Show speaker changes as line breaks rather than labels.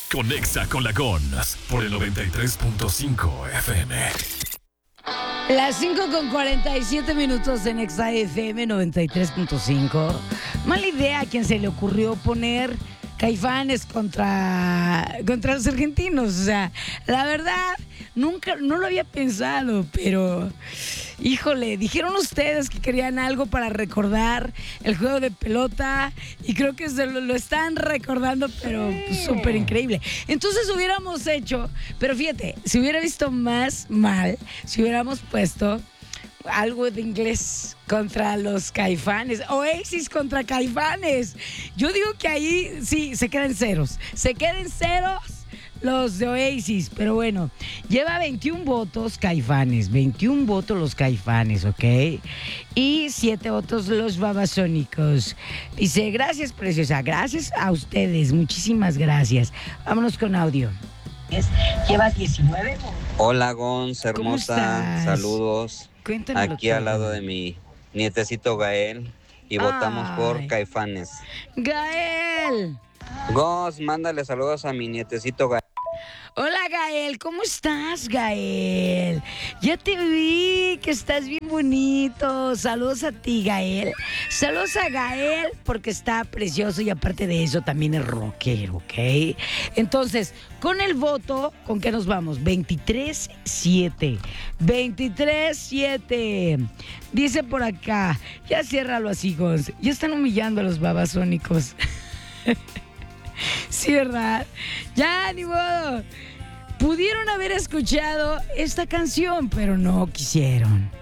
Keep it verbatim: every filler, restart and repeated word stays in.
Conexa con la Gons por el noventa y tres punto cinco F M.
Las cinco con cuarenta y siete minutos en Exa F M noventa y tres punto cinco. Mala idea a quien se le ocurrió poner Caifanes contra, contra los argentinos. O sea, la verdad, nunca, no lo había pensado, pero híjole, dijeron ustedes que querían algo para recordar el juego de pelota y creo que se lo, lo están recordando, pero pues, súper increíble. Entonces hubiéramos hecho, pero fíjate, si hubiera visto más mal, si hubiéramos puesto algo de inglés contra los Caifanes, Oasis contra Caifanes. Yo digo que ahí sí, se quedan ceros, se queden ceros los de Oasis, pero bueno, lleva veintiún votos Caifanes, veintiún votos los Caifanes, ¿ok? Y siete votos los Babasónicos. Dice, gracias, preciosa, gracias a ustedes, muchísimas gracias. Vámonos con audio. Llevas diecinueve.
Hola, Gonz, hermosa, saludos.
Cuéntanoslo
Aquí
todo.
al lado de mi nietecito Gael y votamos por
Ay.
Caifanes.
Gael.
Gonz, mándale saludos a mi nietecito Gael.
Hola Gael, ¿cómo estás Gael? Ya te vi que estás bien bonito. Saludos a ti Gael. Saludos a Gael porque está precioso y aparte de eso también es rockero, ¿ok? Entonces, con el voto, ¿con qué nos vamos? veintitrés siete. veintitrés siete. Dice por acá, ya ciérralo así, Gonz. Ya están humillando a los babasónicos. Sí, ¿verdad? Ya, ni modo. Pudieron haber escuchado esta canción, pero no quisieron.